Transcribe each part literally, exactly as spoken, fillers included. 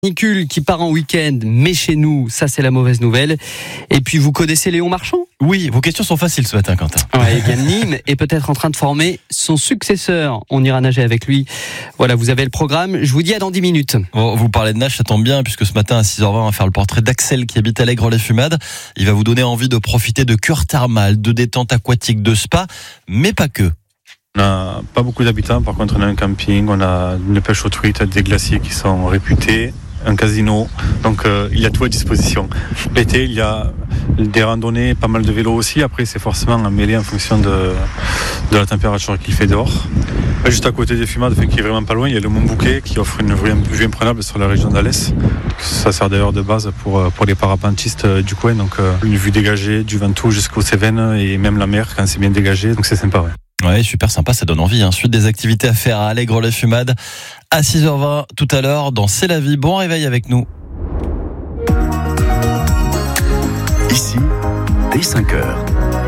Canicule qui part en week-end, mais chez nous, ça c'est la mauvaise nouvelle. Et puis vous connaissez Léon Marchand ? Oui, vos questions sont faciles ce matin, Quentin. Ouais, il vient de Nîmes est peut-être en train de former son successeur. On ira nager avec lui. Voilà, vous avez le programme. Je vous dis à dans dix minutes. Bon, vous parlez de nage, ça tombe bien, puisque ce matin à six heures vingt, on va faire le portrait d'Axel qui habite à L'Aigre-les-Fumades. Il va vous donner envie de profiter de cure thermale, de détente aquatique, de spa, mais pas que. On n'a pas beaucoup d'habitants, par contre on a un camping, on a une pêche aux truites, des glaciers qui sont réputés, un casino, donc euh, il y a tout à disposition. L'été, il y a des randonnées, pas mal de vélos aussi, après c'est forcément mêlé en fonction de, de la température qu'il fait dehors. Juste à côté des Fumades, qui est vraiment pas loin, il y a le Mont Bouquet qui offre une vue, vue imprenable sur la région d'Alès. Ça sert d'ailleurs de base pour, pour les parapentistes du coin, donc euh, une vue dégagée du Ventoux jusqu'aux Cévennes et même la mer quand c'est bien dégagé, donc c'est sympa. Ouais. Ouais, super sympa, ça donne envie. Hein. Suite des activités à faire à Allègre-les-Fumades à six heures vingt tout à l'heure dans C'est la vie. Bon réveil avec nous. Ici, dès cinq heures.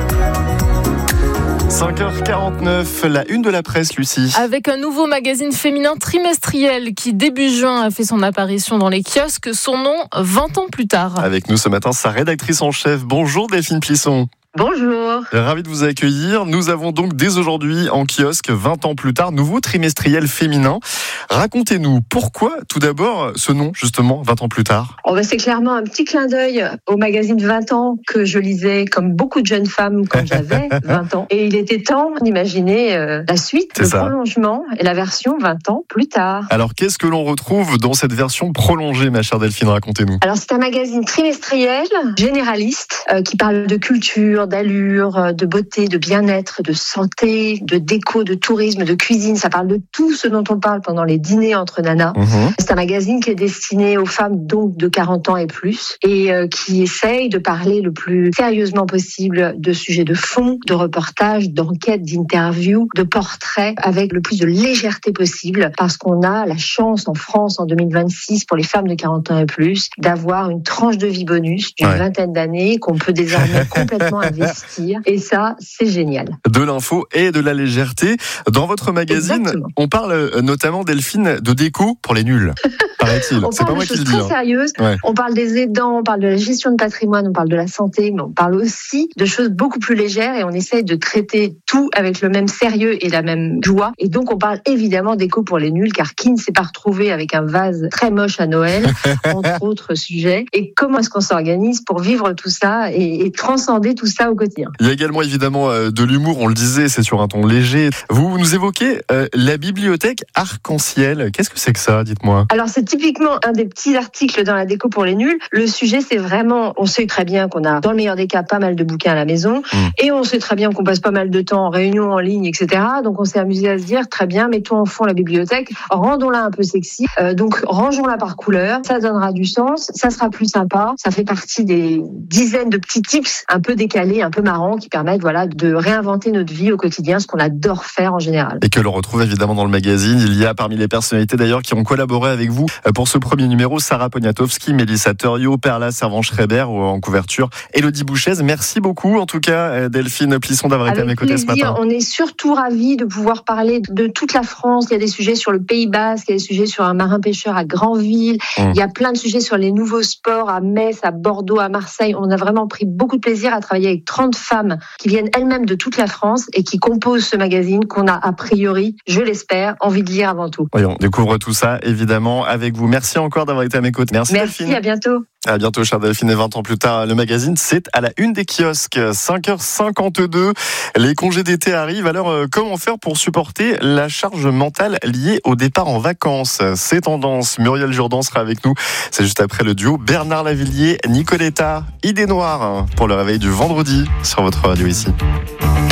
cinq heures quarante-neuf, la une de la presse, Lucie. Avec un nouveau magazine féminin trimestriel qui, début juin, a fait son apparition dans les kiosques. Son nom, vingt ans plus tard. Avec nous ce matin, sa rédactrice en chef. Bonjour Delphine Plisson. Bonjour. Ravi de vous accueillir. Nous avons donc dès aujourd'hui en kiosque, vingt ans plus tard, nouveau trimestriel féminin. Racontez-nous pourquoi, tout d'abord, ce nom, justement, vingt ans plus tard. Oh ben c'est clairement un petit clin d'œil au magazine vingt ans que je lisais comme beaucoup de jeunes femmes quand j'avais vingt ans. Et il était temps d'imaginer euh, la suite, C'est le ça. prolongement et la version vingt ans plus tard. Alors, qu'est-ce que l'on retrouve dans cette version prolongée, ma chère Delphine? Racontez-nous. Alors c'est un magazine trimestriel, généraliste, euh, qui parle de culture, d'allure, de beauté, de bien-être, de santé, de déco, de tourisme, de cuisine. Ça parle de tout ce dont on parle pendant les dîners entre nanas. Mmh. C'est un magazine qui est destiné aux femmes donc de quarante ans et plus et euh, qui essaye de parler le plus sérieusement possible de sujets de fond, de reportages, d'enquêtes, d'interviews, de portraits avec le plus de légèreté possible parce qu'on a la chance en France en deux mille vingt-six pour les femmes de quarante ans et plus d'avoir une tranche de vie bonus d'une Ouais. vingtaine d'années qu'on peut désormais complètement investir et ça c'est génial. De l'info et de la légèreté. Dans votre magazine, Exactement. on parle notamment, Delphine, de déco pour les nuls, paraît-il. On C'est pas parle moi de qui le choses dis. très hein. sérieuses. Ouais. On parle des aidants, on parle de la gestion de patrimoine, on parle de la santé, mais on parle aussi de choses beaucoup plus légères et on essaye de traiter tout avec le même sérieux et la même joie. Et donc on parle évidemment d'éco pour les nuls, car qui ne s'est pas retrouvé avec un vase très moche à Noël, entre autres sujets. Et comment est-ce qu'on s'organise pour vivre tout ça et, et transcender tout ça au quotidien? Il y a également évidemment euh, de l'humour, on le disait, c'est sur un ton léger. Vous nous évoquez euh, la bibliothèque arc-en-ciel. Qu'est-ce que c'est que ça, dites-moi? Alors c'est typiquement un des petits articles dans la déco pour les nuls. Le sujet c'est vraiment, on sait très bien qu'on a dans le meilleur des cas pas mal de bouquins à la maison Mmh. et on sait très bien qu'on passe pas mal de temps en réunion en ligne, et cetera. Donc on s'est amusé à se dire très bien, mettons en fond la bibliothèque, rendons-la un peu sexy, euh, donc rangeons-la par couleur, ça donnera du sens, ça sera plus sympa, ça fait partie des dizaines de petits tips un peu décalés, un peu marrants qui permettent voilà de réinventer notre vie au quotidien, ce qu'on adore faire en général. Et que l'on retrouve évidemment dans le magazine. Il y a parmi les personnalités d'ailleurs qui ont collaboré avec vous pour ce premier numéro, Sarah Poniatowski, Mélissa Thuriot, Perla Servan-Schreiber ou en couverture Élodie Bouchez. Merci beaucoup en tout cas Delphine Plisson d'avoir été à mes Avec côtés ce plaisir. matin. On est surtout ravis de pouvoir parler de toute la France. Il y a des sujets sur le Pays Basque, il y a des sujets sur un marin-pêcheur à Granville, Mmh. il y a plein de sujets sur les nouveaux sports à Metz, à Bordeaux, à Marseille. On a vraiment pris beaucoup de plaisir à travailler avec trente femmes qui viennent elles-mêmes de toute la France et qui composent ce magazine qu'on a a priori, je l'espère, envie de lire avant tout. Voyons, on découvre tout ça évidemment avec vous. Merci encore d'avoir été à mes côtés. Merci, Merci, Delphine. à bientôt. À bientôt, chère Delphine. Et vingt ans plus tard, le magazine, c'est à la une des kiosques. cinq heures cinquante-deux. Les congés d'été arrivent. Alors, euh, comment faire pour supporter la charge mentale liée au départ en vacances? C'est tendance. Muriel Jourdan sera avec nous. C'est juste après le duo Bernard Lavillier, Nicoletta, Idée Noire pour le réveil du vendredi sur votre radio ici.